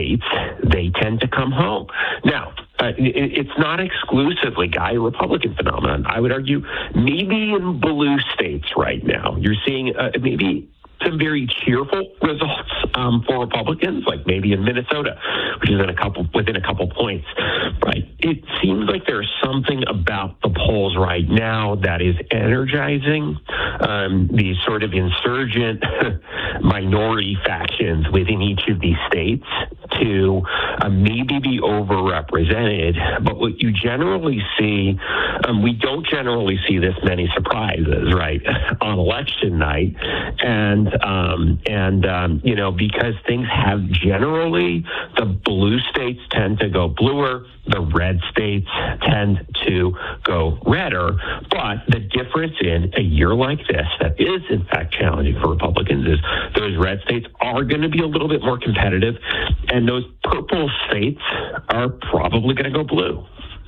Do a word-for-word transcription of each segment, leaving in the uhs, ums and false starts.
states, they tend to come home. Now, uh, it, it's not exclusively guy Republican phenomenon. I would argue maybe in blue states right now, you're seeing uh, maybe some very cheerful results um, for Republicans, like maybe in Minnesota, which is in a couple within a couple points. Right? It seems like there's something about the polls right now that is energizing um, these sort of insurgent minority factions within each of these states to uh, maybe be overrepresented. But what you generally see, um, we don't generally see this many surprises, right, on election night. And Um, and, um, you know, because things have generally, the blue states tend to go bluer, the red states tend to go redder. But the difference in a year like this that is, in fact, challenging for Republicans is those red states are going to be a little bit more competitive, and those purple states are probably going to go blue.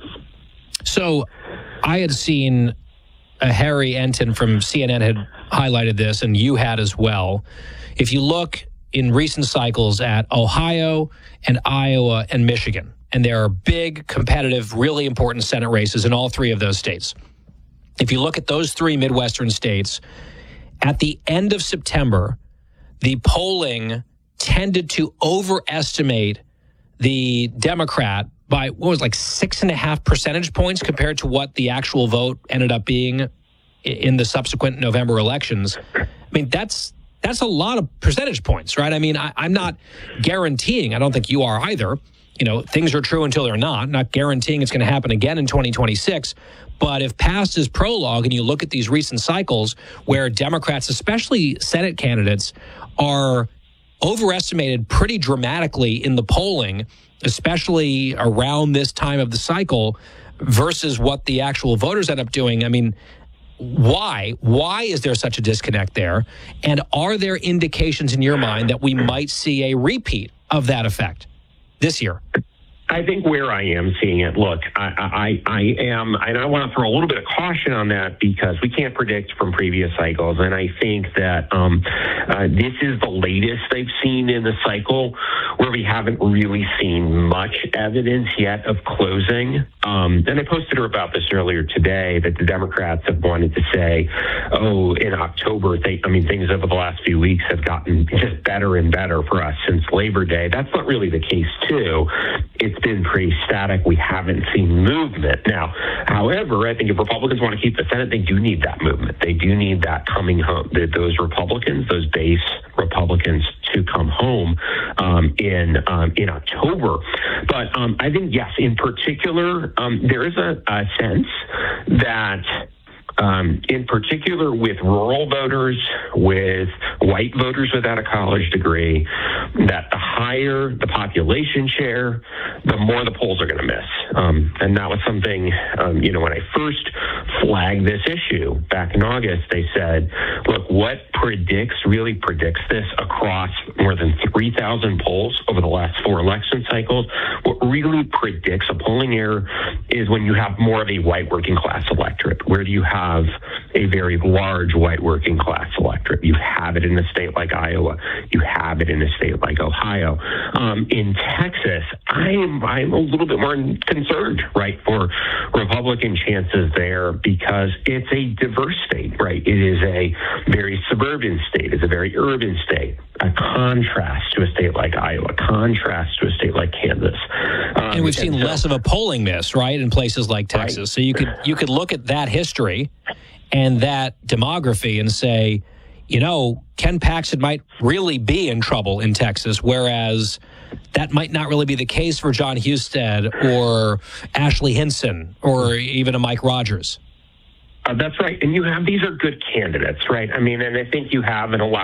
So I had seen uh, Harry Enton from C N N had highlighted this, and you had as well. If you look in recent cycles at Ohio and Iowa and Michigan, and there are big, competitive, really important Senate races in all three of those states. If you look at those three Midwestern states, at the end of September, the polling tended to overestimate the Democrat by, what was it, like six and a half percentage points compared to what the actual vote ended up being in the subsequent November elections. I mean, that's that's a lot of percentage points, right? I mean, I, I'm not guaranteeing, I don't think you are either, you know, things are true until they're not, not guaranteeing it's going to happen again in twenty twenty-six. But if past is prologue and you look at these recent cycles where Democrats, especially Senate candidates, are overestimated pretty dramatically in the polling, especially around this time of the cycle, versus what the actual voters end up doing, I mean, Why? Why is there such a disconnect there? And are there indications in your mind that we might see a repeat of that effect this year? I think where I am seeing it, look, I, I, I am, and I want to throw a little bit of caution on that because we can't predict from previous cycles. And I think that um, uh, this is the latest they've seen in the cycle where we haven't really seen much evidence yet of closing. Um, and I posted about this earlier today that the Democrats have wanted to say, oh, in October, they, I mean, things over the last few weeks have gotten just better and better for us since Labor Day. That's not really the case, too. It's been pretty static. We haven't seen movement. Now, however, I think if Republicans want to keep the Senate, they do need that movement. They do need that coming home. Those Republicans, those base Republicans, to come home um, in um, in October. But um, I think, yes, in particular, um, there is a, a sense that Um, in particular with rural voters, with white voters without a college degree, that the higher the population share, the more the polls are going to miss. Um, and that was something, um, you know, when I first flagged this issue back in August, they said, look, what predicts, really predicts this across more than three thousand polls over the last four election cycles, what really predicts a polling error is when you have more of a white working class electorate. Where do you have have a very large white working class electorate? You have it in a state like Iowa. You have it in a state like Ohio. Um, in Texas, I'm I'm a little bit more concerned, right, for Republican chances there because it's a diverse state, right? It is a very suburban state. It's a very urban state. A contrast to a state like Iowa, contrast to a state like Kansas. Um, and we've seen and so, less of a polling miss, right, in places like Texas. Right. So you could you could look at that history and that demography and say, you know, Ken Paxton might really be in trouble in Texas, whereas that might not really be the case for John Husted or Ashley Hinson or even a Mike Rogers. Uh, that's right. And you have, these are good candidates, right? I mean, and I think you have in a lot